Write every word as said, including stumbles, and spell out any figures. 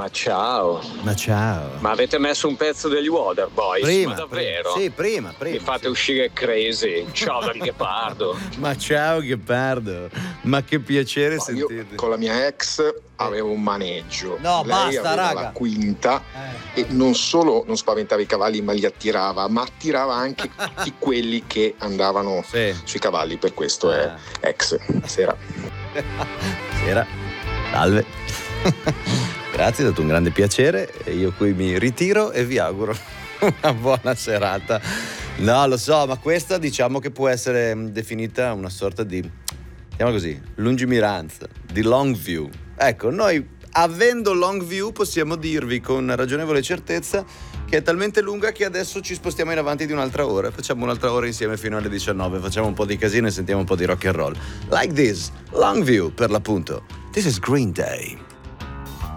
Ma ciao. Ma ciao. Ma avete messo un pezzo degli Waterboys? Prima, Ma davvero? Prima. Sì, prima, prima. Mi fate sì. uscire crazy. Ciao dal Ghepardo. Ma ciao Ghepardo. Ma che piacere No, sentirti. io con la mia ex avevo un maneggio. No, Lei basta, aveva raga. la quinta Eh. e non solo non spaventava i cavalli, ma li attirava, ma attirava anche tutti quelli che andavano Sì. sui cavalli. Per questo Ah. è ex. Sera. Sera. Salve. Grazie, è stato un grande piacere. E io qui mi ritiro e vi auguro una buona serata. No, lo so, ma questa diciamo che può essere definita una sorta di, chiamiamola così, lungimiranza, di long view. Ecco, noi avendo long view possiamo dirvi con ragionevole certezza che è talmente lunga che adesso ci spostiamo in avanti di un'altra ora. Facciamo un'altra ora insieme fino alle diciannove, facciamo un po' di casino e sentiamo un po' di rock and roll. Like this, long view per l'appunto. This is Green Day.